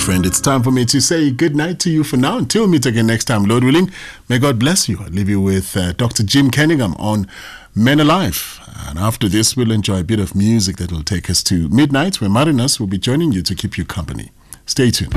friend, it's time for me to say good night to you for now. Until we meet again next time, Lord willing, may God bless you. I'll leave you with Dr. Jim Kenningham on Men Alive. And after this, we'll enjoy a bit of music that will take us to midnight, where Marinas will be joining you to keep you company. Stay tuned.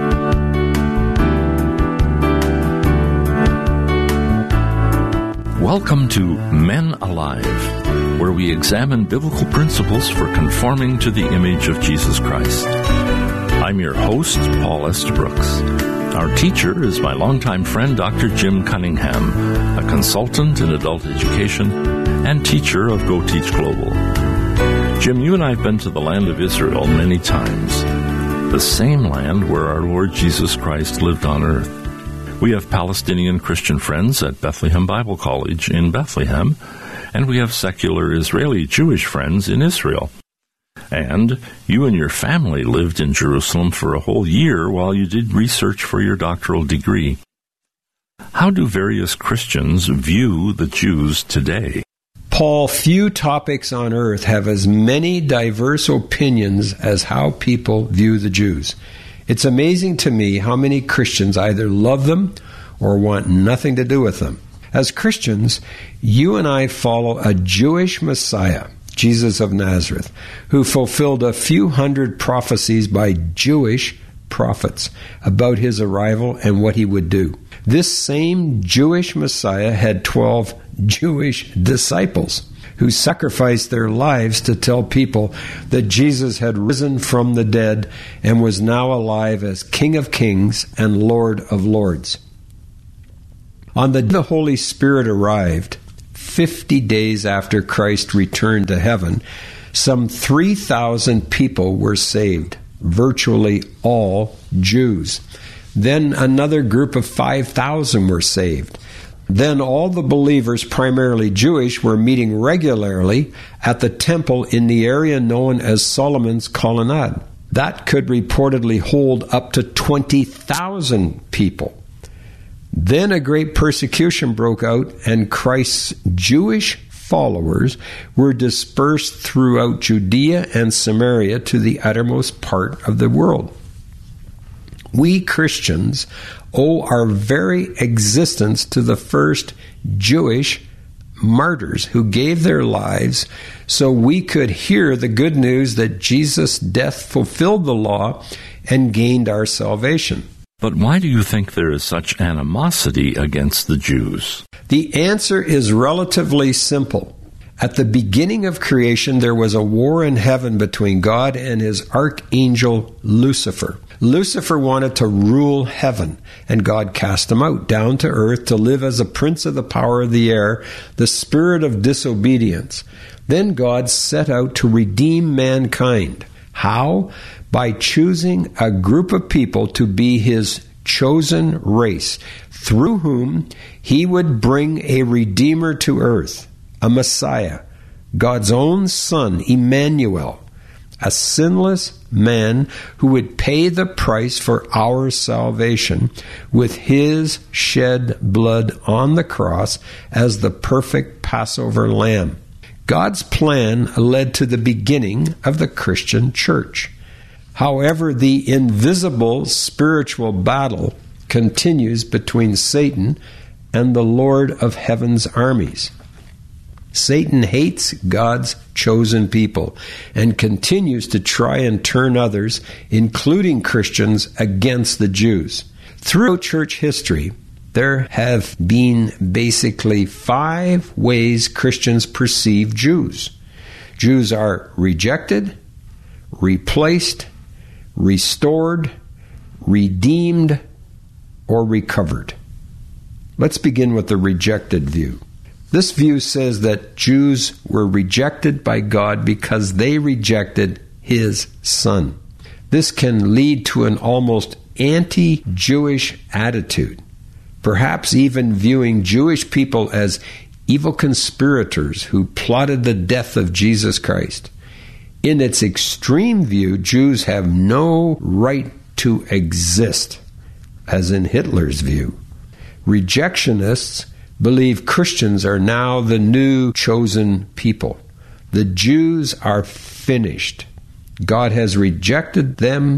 Welcome to Men Alive, where we examine biblical principles for conforming to the image of Jesus Christ. I'm your host, Paul Estabrooks. Our teacher is my longtime friend, Dr. Jim Cunningham, a consultant in adult education and teacher of Go Teach Global. Jim, you and I have been to the land of Israel many times, the same land where our Lord Jesus Christ lived on earth. We have Palestinian Christian friends at Bethlehem Bible College in Bethlehem, and we have secular Israeli Jewish friends in Israel. And you and your family lived in Jerusalem for a whole year while you did research for your doctoral degree. How do various Christians view the Jews today? Paul, few topics on earth have as many diverse opinions as how people view the Jews. It's amazing to me how many Christians either love them or want nothing to do with them. As Christians, you and I follow a Jewish Messiah, Jesus of Nazareth, who fulfilled a few hundred prophecies by Jewish prophets about his arrival and what he would do. This same Jewish Messiah had 12 Jewish disciples who sacrificed their lives to tell people that Jesus had risen from the dead and was now alive as King of Kings and Lord of Lords. On the day the Holy Spirit arrived, 50 days after Christ returned to heaven, some 3,000 people were saved, virtually all Jews. Then another group of 5,000 were saved. Then all the believers, primarily Jewish, were meeting regularly at the temple in the area known as Solomon's Colonnade. That could reportedly hold up to 20,000 people. Then a great persecution broke out, and Christ's Jewish followers were dispersed throughout Judea and Samaria to the uttermost part of the world. We Christians owe our very existence to the first Jewish martyrs who gave their lives so we could hear the good news that Jesus' death fulfilled the law and gained our salvation. But why do you think there is such animosity against the Jews? The answer is relatively simple. At the beginning of creation, there was a war in heaven between God and his archangel Lucifer. Lucifer wanted to rule heaven, and God cast him out down to earth to live as a prince of the power of the air, the spirit of disobedience. Then God set out to redeem mankind. How? By choosing a group of people to be his chosen race, through whom he would bring a Redeemer to earth, a Messiah, God's own Son, Emmanuel, a sinless man who would pay the price for our salvation with his shed blood on the cross as the perfect Passover lamb. God's plan led to the beginning of the Christian church. However, the invisible spiritual battle continues between Satan and the Lord of heaven's armies. Satan hates God's chosen people and continues to try and turn others, including Christians, against the Jews. Throughout church history, there have been basically 5 ways Christians perceive Jews. Jews are rejected, replaced, restored, redeemed, or recovered. Let's begin with the rejected view. This view says that Jews were rejected by God because they rejected his Son. This can lead to an almost anti-Jewish attitude, perhaps even viewing Jewish people as evil conspirators who plotted the death of Jesus Christ. In its extreme view, Jews have no right to exist, as in Hitler's view. Rejectionists believe Christians are now the new chosen people. The Jews are finished. God has rejected them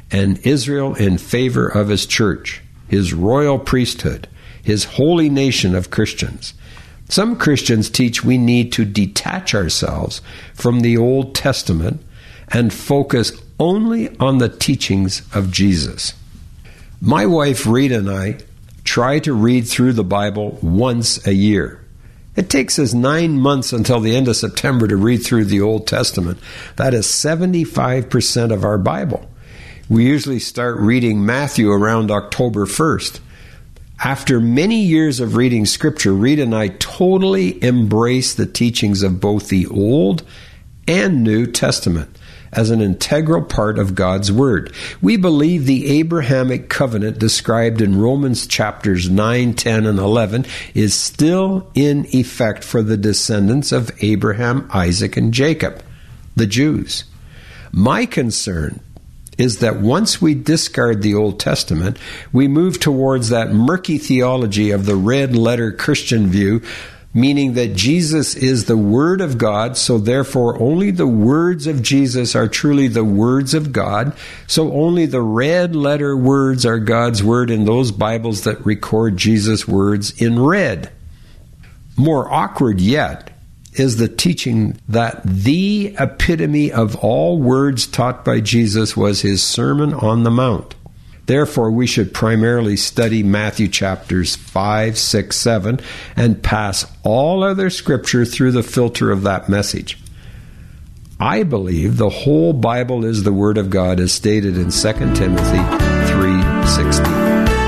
and Israel in favor of his church, his royal priesthood, his holy nation of Christians. Some Christians teach we need to detach ourselves from the Old Testament and focus only on the teachings of Jesus. My wife Rita and I try to read through the Bible once a year. It takes us 9 months until the end of September to read through the Old Testament. That is 75% of our Bible. We usually start reading Matthew around October 1st. After many years of reading Scripture, Rita and I totally embrace the teachings of both the Old and New Testament as an integral part of God's Word. We believe the Abrahamic covenant described in Romans chapters 9, 10, and 11 is still in effect for the descendants of Abraham, Isaac, and Jacob, the Jews. My concern is that once we discard the Old Testament, we move towards that murky theology of the red-letter Christian view, meaning that Jesus is the Word of God, so therefore only the words of Jesus are truly the words of God, so only the red-letter words are God's Word in those Bibles that record Jesus' words in red. More awkward yet is the teaching that the epitome of all words taught by Jesus was his Sermon on the Mount. Therefore, we should primarily study Matthew chapters 5, 6, 7, and pass all other Scripture through the filter of that message. I believe the whole Bible is the Word of God as stated in 2 Timothy 3:16.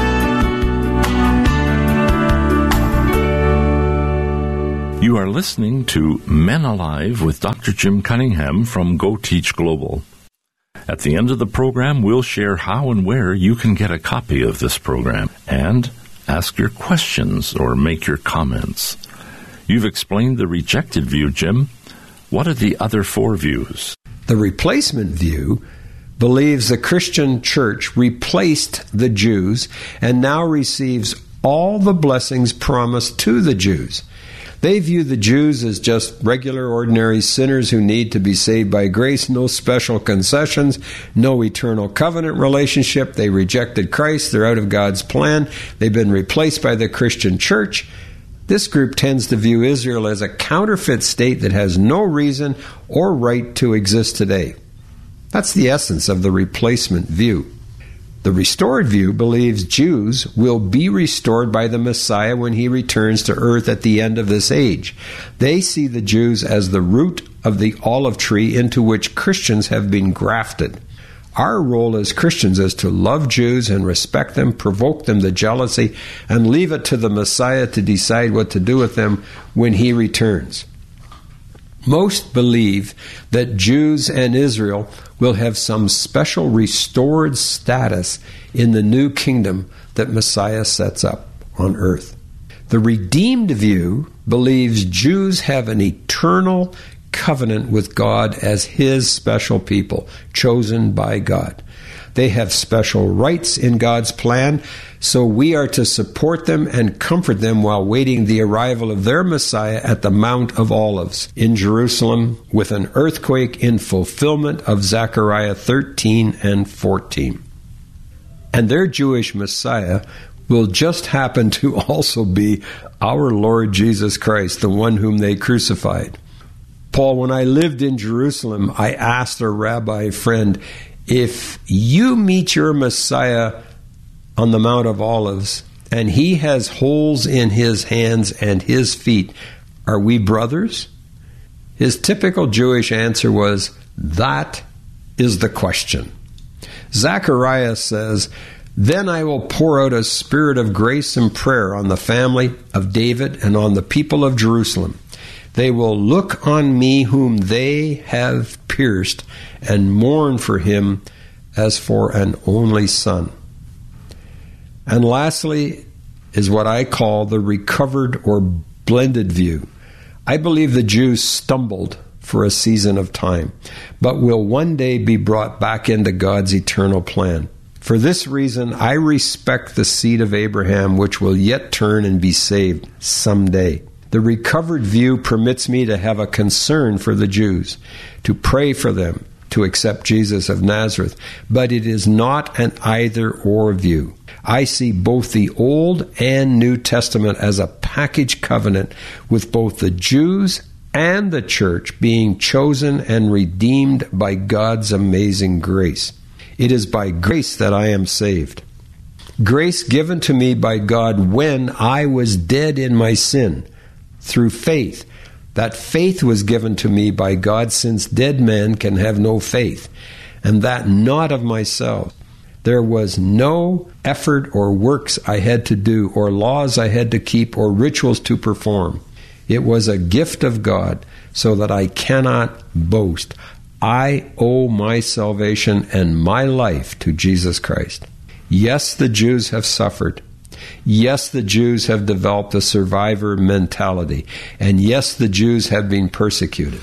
You are listening to Men Alive with Dr. Jim Cunningham from Go Teach Global. At the end of the program, we'll share how and where you can get a copy of this program and ask your questions or make your comments. You've explained the rejected view, Jim. What are the other 4 views? The replacement view believes the Christian church replaced the Jews and now receives all the blessings promised to the Jews. They view the Jews as just regular, ordinary sinners who need to be saved by grace, no special concessions, no eternal covenant relationship. They rejected Christ. They're out of God's plan. They've been replaced by the Christian church. This group tends to view Israel as a counterfeit state that has no reason or right to exist today. That's the essence of the replacement view. The restored view believes Jews will be restored by the Messiah when he returns to earth at the end of this age. They see the Jews as the root of the olive tree into which Christians have been grafted. Our role as Christians is to love Jews and respect them, provoke them to jealousy, and leave it to the Messiah to decide what to do with them when he returns. Most believe that Jews and Israel will have some special restored status in the new kingdom that Messiah sets up on earth. The redeemed view believes Jews have an eternal covenant with God as his special people, chosen by God. They have special rights in God's plan, so we are to support them and comfort them while waiting the arrival of their Messiah at the Mount of Olives in Jerusalem with an earthquake in fulfillment of Zechariah 13 and 14. And their Jewish Messiah will just happen to also be our Lord Jesus Christ, the one whom they crucified. Paul, when I lived in Jerusalem, I asked a rabbi friend, if you meet your Messiah on the Mount of Olives and he has holes in his hands and his feet, are we brothers? His typical Jewish answer was, that is the question. Zechariah says, then I will pour out a spirit of grace and prayer on the family of David and on the people of Jerusalem. They will look on me whom they have pierced and mourn for him as for an only son. And lastly is what I call the recovered or blended view. I believe the Jews stumbled for a season of time, but will one day be brought back into God's eternal plan. For this reason, I respect the seed of Abraham, which will yet turn and be saved someday. The recovered view permits me to have a concern for the Jews, to pray for them, to accept Jesus of Nazareth, but it is not an either-or view. I see both the Old and New Testament as a package covenant with both the Jews and the church being chosen and redeemed by God's amazing grace. It is by grace that I am saved. Grace given to me by God when I was dead in my sin, through faith. That faith was given to me by God, since dead men can have no faith, and that not of myself. There was no effort or works I had to do, or laws I had to keep, or rituals to perform. It was a gift of God, so that I cannot boast. I owe my salvation and my life to Jesus Christ. Yes, the Jews have suffered. Yes, the Jews have developed a survivor mentality. And yes, the Jews have been persecuted.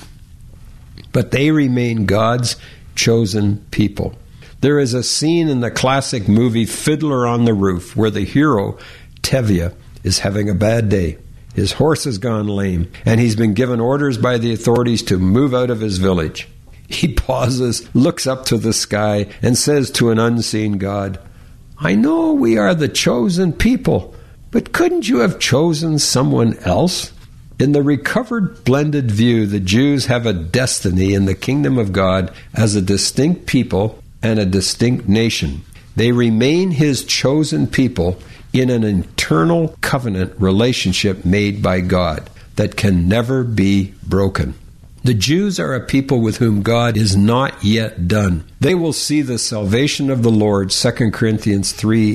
But they remain God's chosen people. There is a scene in the classic movie Fiddler on the Roof where the hero, Tevye, is having a bad day. His horse has gone lame, and he's been given orders by the authorities to move out of his village. He pauses, looks up to the sky, and says to an unseen God, I know we are the chosen people, but couldn't you have chosen someone else? In the recovered blended view, the Jews have a destiny in the kingdom of God as a distinct people and a distinct nation. They remain His chosen people in an eternal covenant relationship made by God that can never be broken. The Jews are a people with whom God is not yet done. They will see the salvation of the Lord. 2 Corinthians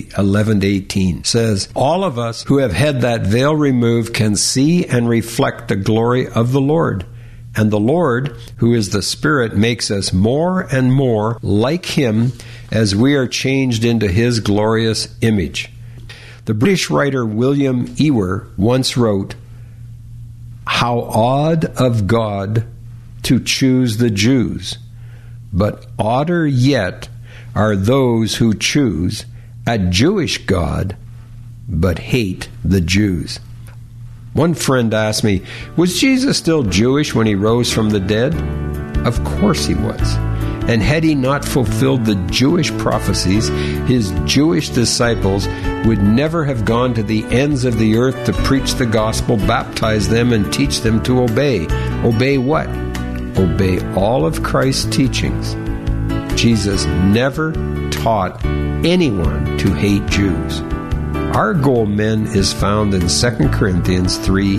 3:11-18 says, all of us who have had that veil removed can see and reflect the glory of the Lord. And the Lord, who is the Spirit, makes us more and more like Him as we are changed into His glorious image. The British writer William Ewer once wrote, how odd of God to choose the Jews, but odder yet are those who choose a Jewish God, but hate the Jews. One friend asked me, was Jesus still Jewish when He rose from the dead? Of course He was. And had He not fulfilled the Jewish prophecies, His Jewish disciples would never have gone to the ends of the earth to preach the gospel, baptize them, and teach them to obey. Obey what? Obey all of Christ's teachings. Jesus never taught anyone to hate Jews. Our goal, men, is found in 2 Corinthians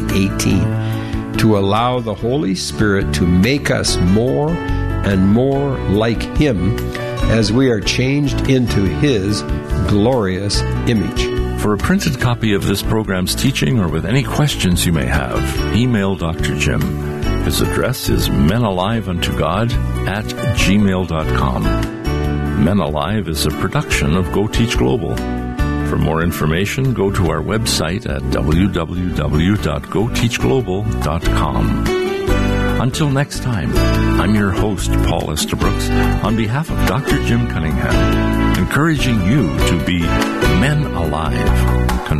3:18, to allow the Holy Spirit to make us more and more like Him as we are changed into His glorious image. For a printed copy of this program's teaching, or with any questions you may have, email Dr. Jim. His address is menaliveuntogod@gmail.com. Men Alive is a production of Go Teach Global. For more information, go to our website at www.goteachglobal.com. Until next time, I'm your host, Paul Estabrooks, on behalf of Dr. Jim Cunningham, encouraging you to be men alive,